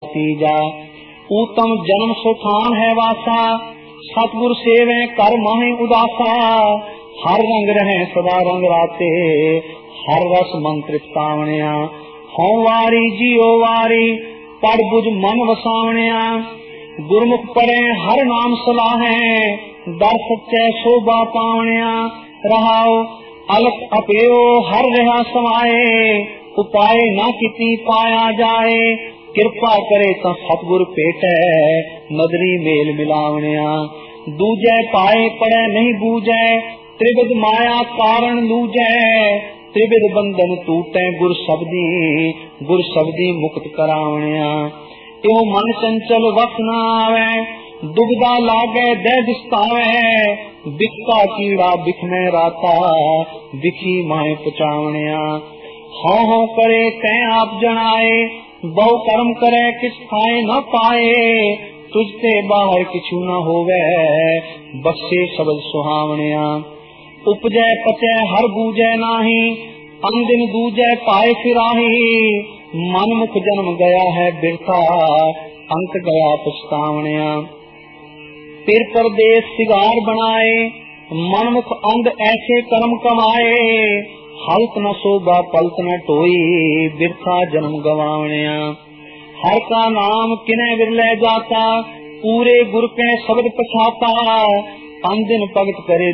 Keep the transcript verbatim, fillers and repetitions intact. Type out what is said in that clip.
तीजा। उत्तम जन्म सुथान है वासा, सतगुर सेवे कर माहे उदासा। हर रंग रहे सदा रंग राते, हर रस मंत्रित पावनिया। हों वारी जियो वारी, पढ़ बुझ मन वसावनिया। गुरमुख पढ़े हर नाम सलाहे, दर सच्चे शोभा पावनिया। रहाओ अलख अपेओ हर रहा समाए, उपाय ना किती पाया जाए। कृपा करे तो सतगुर पेटै, नदरी मेल मिलावनिया। दूजै पाए पड़े नहीं बूझै, त्रिविध माया कारण लूझै। त्रिविध बंधन टूटै गुर शब्दी, गुर शब्दी मुक्त करावनिया। यो मन चंचल वस न आवे, दुविधा लागे दे दिस्तावे। बिखता कीड़ा बिख में राता, बिखी माए पचावनिया। हाँ हाँ करे कह आप जनाए, बहु कर्म करे किस खाए न पाए। तुझते बाहर किछु न होवे, बसे शब्द सुहावनिया। उपजै पचै हर बूझै नाही, अंदिन दूजै पाए फिराही। मन मुख जन्म गया है बिरथा, अंत गया पछतावनिया। फिर परदेश सिगार बनाए, मन मुख अंध ऐसे कर्म कमाए। हलत न शोभा पलत न टोई, बिरथा जन्म गवावनिया। हर का नाम किने विरले जाता, पूरे गुर के शब्द पछाता। अंदिन भगत करे